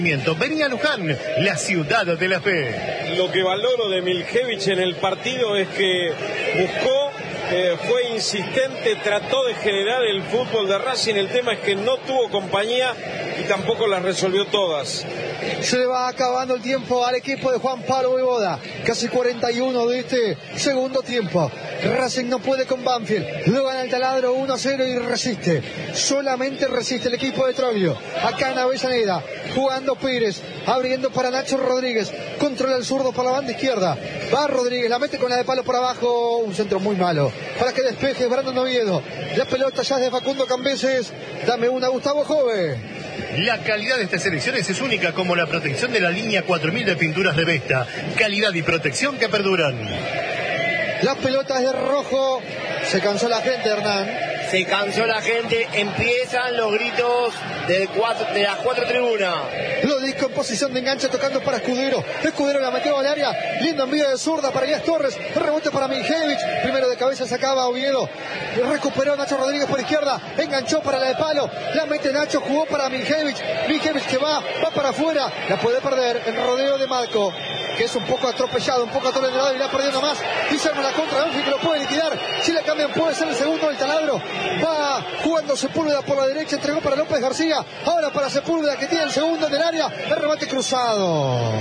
Venía Luján, la ciudad de la fe. Lo que valoro de Miljević en el partido es que buscó, fue insistente, trató de generar el fútbol de Racing. El tema es que no tuvo compañía y tampoco las resolvió todas. Se le va acabando el tiempo al equipo de Juan Pablo Vojvoda. Casi 41 de este segundo tiempo. Racing no puede con Banfield. Lo gana el Taladro 1-0 y resiste. Solamente resiste el equipo de Troglio. Acá en Avellaneda, jugando Pérez, abriendo para Nacho Rodríguez. Controla el zurdo por la banda izquierda. Va Rodríguez, la mete con la de palo por abajo. Un centro muy malo. Para que despeje Brandon Oviedo. La pelota ya es de Facundo Cambeses. Dame una, Gustavo Jove. La calidad de estas selecciones es única, como la protección de la línea 4000 de pinturas de Vesta. Calidad y protección que perduran. Las pelotas de rojo. Se cansó la gente, Hernán. Se cansó la gente, empiezan los gritos de las cuatro tribunas. Lo disco en posición de enganche tocando para Escudero. Escudero la metió al área. Lindo envío de zurda para Elías Torres. Rebote para Miljević. Primero de cabeza sacaba Oviedo. Recuperó Nacho Rodríguez por izquierda. Enganchó para la de palo. La mete Nacho, jugó para Miljević. Miljević que va para afuera. La puede perder el rodeo de Marco, que es un poco atropellado, un poco atolondrado y la perdió nomás. Y se arma la contra Banfield, que lo puede liquidar. Si la cambian puede ser el segundo del Taladro. Va jugando Sepúlveda por la derecha, entregó para López García. Ahora para Sepúlveda, que tiene el segundo en el área. El remate cruzado.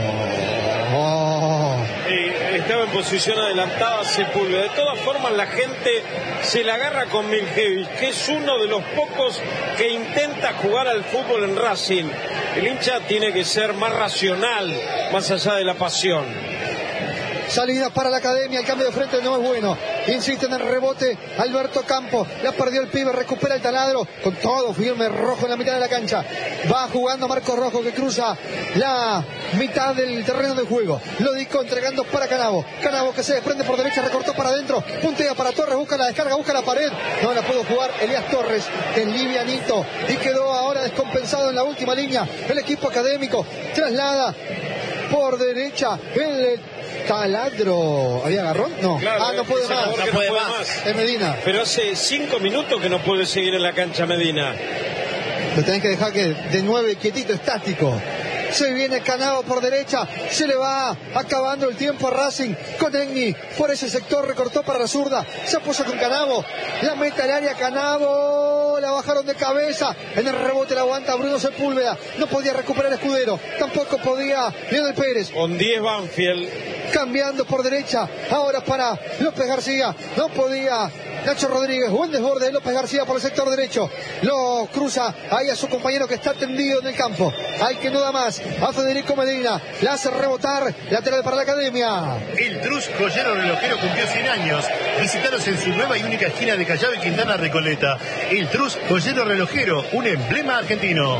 Estaba en posición adelantada Sepúlveda. De todas formas, la gente se la agarra con Miljević, que es uno de los pocos que intenta jugar al fútbol en Racing. El hincha tiene que ser más racional, más allá de la pasión. Salida para la Academia, el cambio de frente no es bueno. Insiste en el rebote Alberto Campos. La perdió el pibe, recupera el Taladro. Con todo firme, Rojo en la mitad de la cancha. Va jugando Marcos Rojo, que cruza la mitad del terreno de juego. Lo disco entregando para Canavo. Canavo que se desprende por derecha, recortó para adentro. Puntea para Torres, busca la descarga, busca la pared. No la pudo jugar Elías Torres, que es livianito. Y quedó ahora descompensado en la última línea. El equipo académico traslada por derecha el Taladro. ¿Había agarrón? No. Claro, no puede más. No puede más. Es Medina. Pero hace 5 minutos que no puede seguir en la cancha Medina. Lo tenés que dejar que de 9 quietito, estático. Se viene Canavo por derecha. Se le va acabando el tiempo a Racing. Con Egni por ese sector, recortó para la zurda. Se apoya con Canavo. La mete al área Canavo. La bajaron de cabeza. En el rebote la aguanta Bruno Sepúlveda. No podía recuperar Escudero. Tampoco podía Leonel Pérez. Con 10 Banfield. Cambiando por derecha. Ahora para López García. No podía Nacho Rodríguez. Buen desborde de López García por el sector derecho. Lo cruza ahí a su compañero que está tendido en el campo. Hay que no da más. A Federico Medina. La hace rebotar. Lateral para la Academia. El Trus Joyero Relojero cumplió 100 años. Visítanos en su nueva y única esquina de Callao y Quintana Recoleta. El Trus Joyero Relojero, un emblema argentino.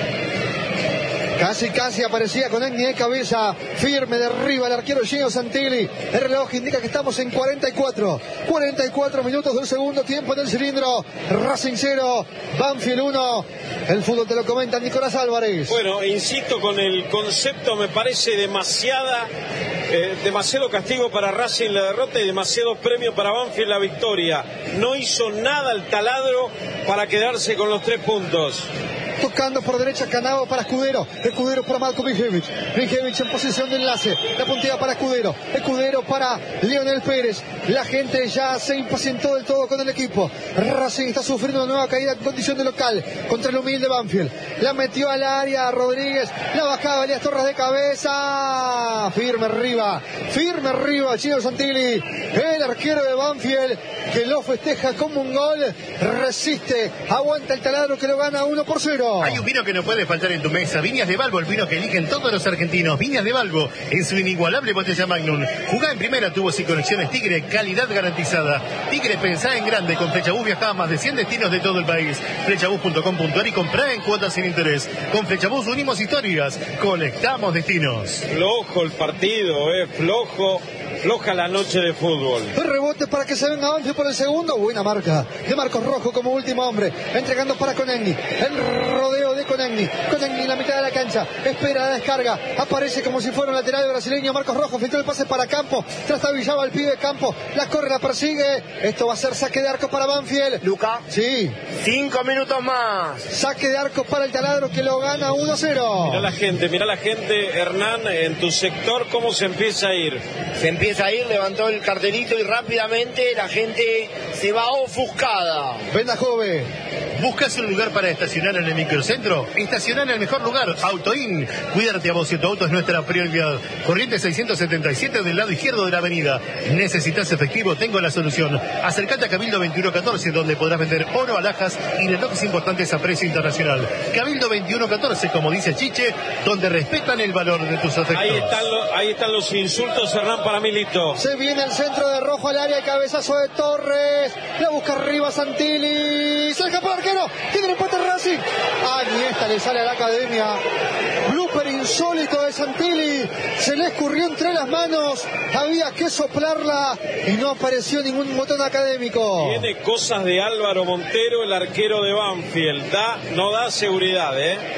Casi aparecía con Egni de cabeza, firme de arriba el arquero Gino Santilli. El reloj indica que estamos en 44 minutos del segundo tiempo en el cilindro. Racing 0, Banfield 1. El fútbol te lo comenta Nicolás Álvarez. Bueno, insisto con el concepto, me parece demasiado castigo para Racing la derrota y demasiado premio para Banfield la victoria. No hizo nada el Taladro para quedarse con los 3 puntos. Tocando por derecha Canavo para Escudero. Escudero para Marco Miljević. Miljević en posición de enlace. La puntea para Escudero. Escudero para Leonel Pérez. La gente ya se impacientó del todo con el equipo. Racing está sufriendo una nueva caída en condición de local contra el humilde Banfield. La metió al área Rodríguez. La bajaba Elías Torres de cabeza. Firme arriba Chino Santilli. El arquero de Banfield, que lo festeja como un gol. Resiste. Aguanta el Taladro, que lo gana 1-0. Hay un vino que no puede faltar en tu mesa. Viñas de Balbo, el vino que eligen todos los argentinos. Viñas de Balbo, en su inigualable botella Magnum. Jugá en primera, tubos y conexiones Tigre, calidad garantizada. Tigre, pensá en grande. Con Flechabús viajá a más de 100 destinos de todo el país. Flechabús.com.ar y comprá en cuotas sin interés. Con Flechabús unimos historias, conectamos destinos. Flojo el partido, floja la noche de fútbol. El rebote para que se venga Banfield por el segundo. Buena marca de Marcos Rojo como último hombre. Entregando para Conegni. El rodeo de Conegni en la mitad de la cancha, espera la descarga, aparece como si fuera un lateral brasileño, Marcos Rojo, filtró el pase para Campo, trastabillaba el pibe Campo, la corre, la persigue, esto va a ser saque de arco para Banfield. Luca, sí, 5 minutos más. Saque de arco para el Taladro que lo gana 1-0. Mirá la gente, Hernán, en tu sector, cómo se empieza a ir. Se empieza a ir, levantó el cartelito y rápidamente la gente se va ofuscada. Venda Jove. ¿Buscas un lugar para estacionar en el microcentro? Estacionar en el mejor lugar, Autoin. Cuídate a vos y tu auto es nuestra prioridad. Corriente 677 del lado izquierdo de la avenida. ¿Necesitas efectivo? Tengo la solución. Acércate a Cabildo 2114, donde podrás vender oro, alhajas y relojes importantes a precio internacional. Cabildo 2114, como dice Chiche, donde respetan el valor de tus afectos. Ahí están los insultos, Hernán, para Milito. Se viene el centro de Rojo al área, el cabezazo de Torres. La busca arriba Santilli. Se escapó el arquero. Tiene el empate Racing. Ni esta le sale a la academia. Blooper insólito de Santilli. Se le escurrió entre las manos. Había que soplarla y no apareció ningún botón académico. Tiene cosas de Álvaro Montero, el arquero de Banfield. No da seguridad,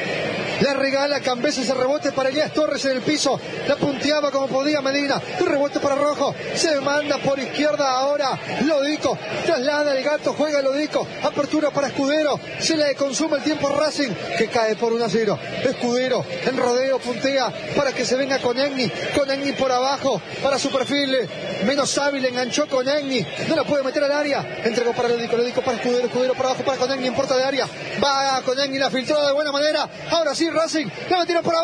Le regala Cambés ese rebote para Elías Torres en el piso. La punteaba como podía Medina. El rebote para Rojo. Se manda por izquierda ahora. Lodico. Traslada el Gato. Juega Lodico. Apertura para Escudero. Se le consume el tiempo a Racing, que cae por 1-0. Escudero en rodeo puntea para que se venga Conegni. Conegni por abajo para su perfil menos hábil. Enganchó Conegni. No la puede meter al área. Entregó para Lodico. Lodico para Escudero. Escudero para abajo para Conegni en puerta de área. Va a Conegni. La filtró de buena manera. Ahora sí Racing, la metieron por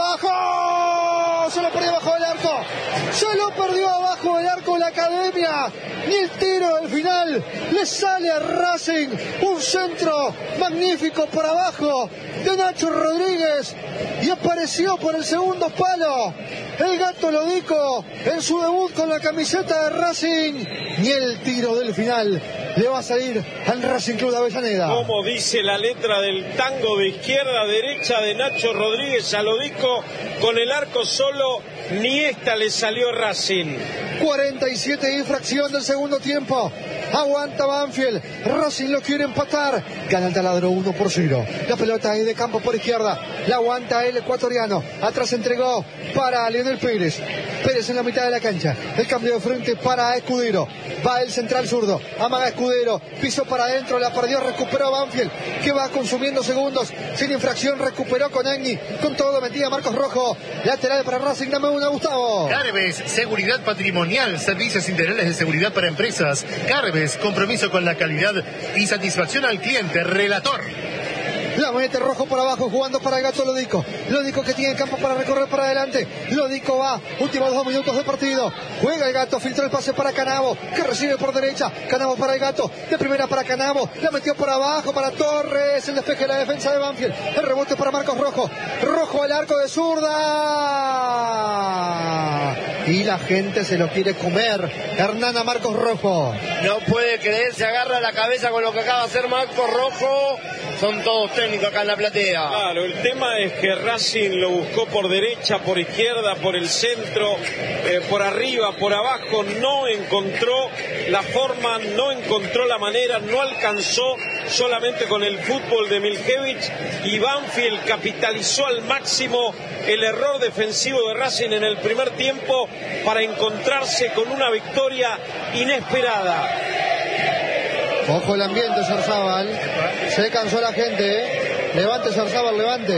abajo, se lo perdió abajo del arco, se lo perdió abajo del arco la academia, ni el tiro del final le sale a Racing, un centro magnífico por abajo de Nacho Rodríguez y apareció por el segundo palo el Gato Lodico en su debut con la camiseta de Racing, ni el tiro del final le va a salir al Racing Club de Avellaneda. Como dice la letra del tango, de izquierda a derecha de Nacho Rodríguez a Lodico, con el arco solo, ni esta le salió Racing. 47 de infracción del segundo tiempo. Aguanta Banfield. Racing lo quiere empatar. Gana el Taladro 1-0. La pelota ahí de Campo por izquierda. La aguanta el ecuatoriano. Atrás entregó para Lionel Pérez. Pérez en la mitad de la cancha. El cambio de frente para Escudero. Va el central zurdo. Amaga Escudero. Piso para adentro. La perdió. Recuperó Banfield, que va consumiendo segundos. Sin infracción. Recuperó Conegni. Con todo metía Marcos Rojo. Lateral para Racing. Dame una, Gustavo. Carves, seguridad patrimonial. Servicios integrales de seguridad para empresas. Carves, compromiso con la calidad y satisfacción al cliente. Relator. La mete Rojo por abajo, jugando para el Gato Lodico. Lodico que tiene campo para recorrer para adelante. Lodico va, últimos 2 minutos de partido. Juega el Gato, filtra el pase para Canavo, que recibe por derecha. Canavo para el Gato, de primera para Canavo. La metió por abajo para Torres. El despeje de la defensa de Banfield. El rebote para Marcos Rojo. Rojo al arco de zurda. Y la gente se lo quiere comer. Hernán a Marcos Rojo. No puede creer, se agarra la cabeza con lo que acaba de hacer Marcos Rojo. Son todos técnicos acá en la platea. Claro, el tema es que Racing lo buscó por derecha, por izquierda, por el centro, por arriba, por abajo. No encontró la forma, no encontró la manera, no alcanzó solamente con el fútbol de Miljevic. Y Banfield capitalizó al máximo el error defensivo de Racing en el primer tiempo para encontrarse con una victoria inesperada. Ojo el ambiente, Sarzábal. Se cansó la gente, Levante, Sarzábal, levante.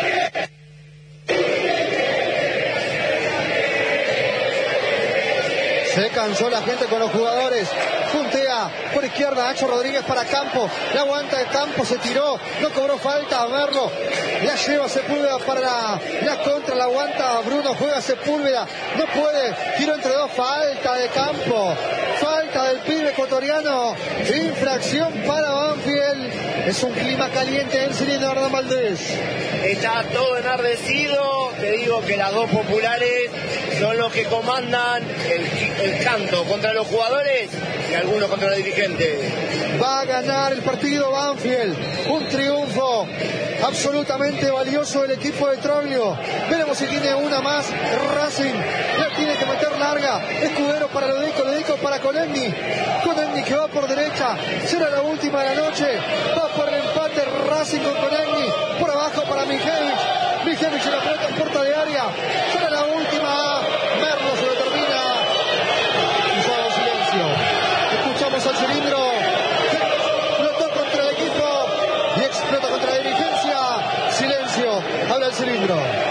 Se cansó la gente con los jugadores. Puntea por izquierda Nacho Rodríguez para Campo. La aguanta de Campo, se tiró. No cobró falta a Merlo. La lleva Sepúlveda para la contra. La aguanta Bruno, juega Sepúlveda. No puede. Tiro entre dos. Falta de Campo. Falta del pibe ecuatoriano. Infracción para Banfield. Es un clima caliente en cilindro, Hernán Valdés. Está todo enardecido. Te digo que las dos populares son los que comandan el canto contra los jugadores y algunos contra los dirigentes. Va a ganar el partido Banfield. Un triunfo absolutamente valioso del equipo de Troglio. Veremos si tiene una más. Racing la tiene que meter larga. Escudero para Lodico, Lodico para Conegni. Conegni que va por derecha. Será la última de la noche. Va por el empate Racing con Konechny, por abajo para Mijevich en la pelota en puerta de área, será la última, Merlo se lo termina, usado silencio, escuchamos al cilindro, explotó contra el equipo y explota contra la dirigencia, silencio, habla el cilindro.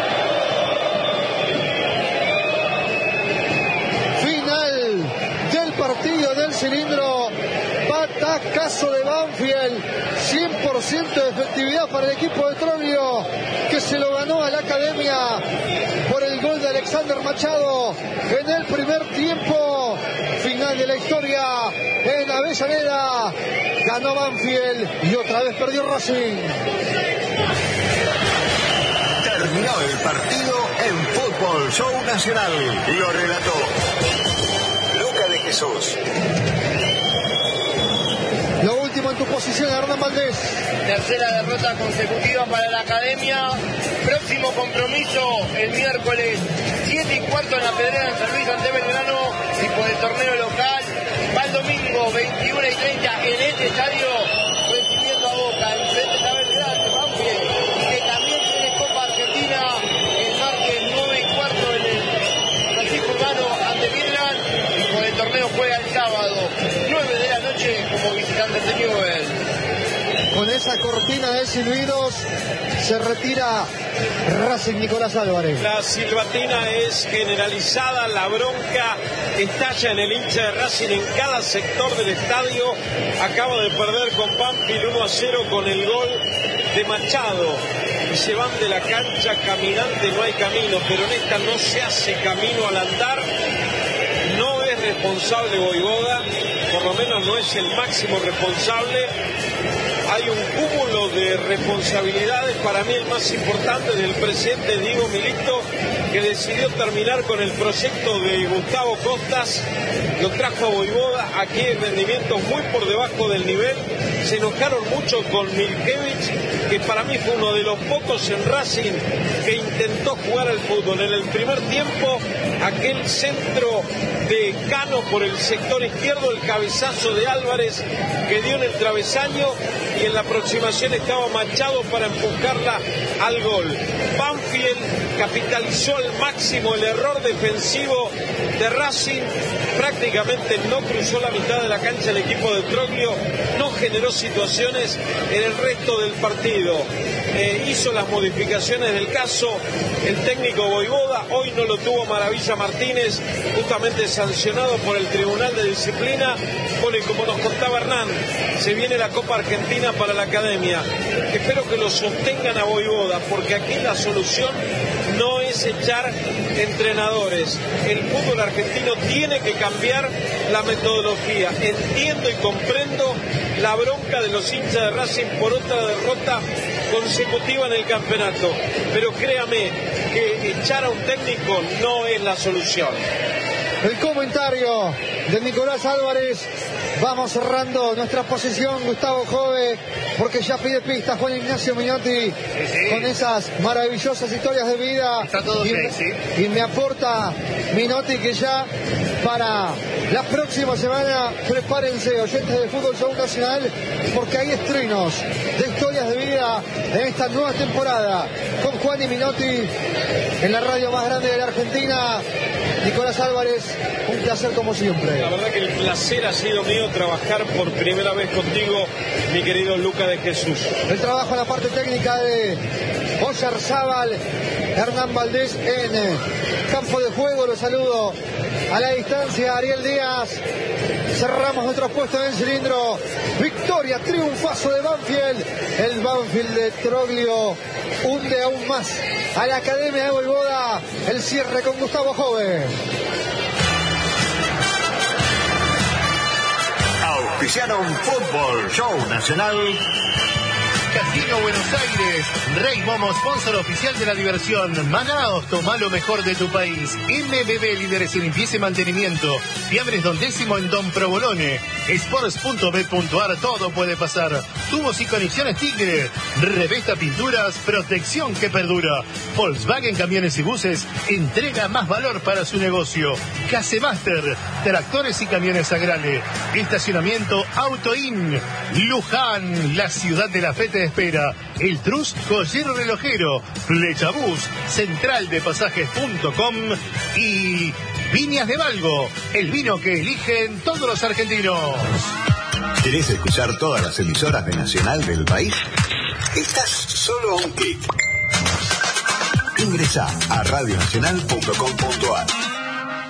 Final del partido del cilindro, batacazo de Banfield, 100% de efectividad para el equipo de Troglio, que se lo ganó a la Academia por el gol de Alexander Machado en el primer tiempo. Final de la historia en Avellaneda, ganó Banfield y otra vez perdió Racing. Terminó el partido en Fútbol Show Nacional. Lo relató Luca de Jesús. Lo último en tu posición, Hernán Valdés. Tercera derrota consecutiva para la Academia. Próximo compromiso el miércoles 7:15 en la Pedrera en San Luis ante Belgrano y por el torneo local. Va el domingo 21:30 en este estadio recibiendo a Boca. El frente está Belgrano, Banfield, que también tiene Copa Argentina el martes 9:15 en el Francisco Urbano ante Midland y por el torneo juega el sábado 9 de la noche como visitante de Newell. Con esa cortina de silbidos se retira Racing Nicolás Álvarez. La silbatina es generalizada, la bronca estalla en el hincha de Racing en cada sector del estadio. Acaba de perder con Banfield 1-0 con el gol de Machado. Y se van de la cancha caminante, no hay camino, pero en esta no se hace camino al andar. No es responsable Voivoda, por lo menos no es el máximo responsable. Hay un cúmulo de responsabilidades, para mí el más importante del presidente Diego Milito, que decidió terminar con el proyecto de Gustavo Costas, lo trajo a Voivoda, aquí hay rendimientos muy por debajo del nivel, se enojaron mucho con Miljevich, que para mí fue uno de los pocos en Racing que intentó jugar al fútbol. En el primer tiempo, aquel centro de Cano por el sector izquierdo, el cabezazo de Álvarez que dio en el travesaño, y en la aproximación estaba Machado para empujarla al gol. Banfield capitalizó al máximo el error defensivo de Racing, prácticamente no cruzó la mitad de la cancha el equipo de Troglio, no generó situaciones en el resto del partido. Hizo las modificaciones del caso el técnico Voivoda, hoy no lo tuvo Maravilla Martínez, justamente sancionado por el Tribunal de Disciplina. Bueno, y como nos contaba Hernán, se viene la Copa Argentina para la Academia. Espero que lo sostengan a Voivoda, porque aquí la solución no es echar entrenadores. El fútbol argentino tiene que cambiar la metodología. Entiendo y comprendo la bronca de los hinchas de Racing por otra derrota consecutiva en el campeonato, pero créame que echar a un técnico no es la solución. El comentario de Nicolás Álvarez. Vamos cerrando nuestra posición, Gustavo Jove, porque ya pide pistas Juan Ignacio Minotti, con esas maravillosas historias de vida. Está todo y me aporta Minotti que ya para la próxima semana prepárense, oyentes de Fútbol Show Nacional, porque hay estrenos de historias de vida en esta nueva temporada con Juan y Minotti en la radio más grande de la Argentina. Nicolás Álvarez, un placer como siempre. La verdad que el placer ha sido mío trabajar por primera vez contigo, mi querido Luca de Jesús. El trabajo en la parte técnica de Oyarzábal, Hernán Valdés en campo de juego, lo saludo a la distancia, Ariel Díaz. Cerramos nuestro puesto en el cilindro. Victoria, triunfazo de Banfield. El Banfield de Troglio hunde aún más a la Academia de Voivoda. El cierre con Gustavo Jove. Auspiciaron Fútbol Show Nacional. Casino Buenos Aires, Rey Momo, sponsor oficial de la diversión. Manaos, toma lo mejor de tu país. MBB, líderes en limpieza y mantenimiento. Fiambres Don Décimo en Don Provolone. Sports.b.ar, todo puede pasar. Tubos y conexiones Tigre. Revesta Pinturas, protección que perdura. Volkswagen Camiones y Buses, entrega más valor para su negocio. Casemaster, tractores y camiones Agrale. Estacionamiento Autoin. Luján, la ciudad de la Fete espera. El Trust Joyero Relojero, Flechabús, centraldepasajes.com y Viñas de Valgo, el vino que eligen todos los argentinos. ¿Querés escuchar todas las emisoras de Nacional del país? Estás solo a un clic. Ingresá a radionacional.com.ar.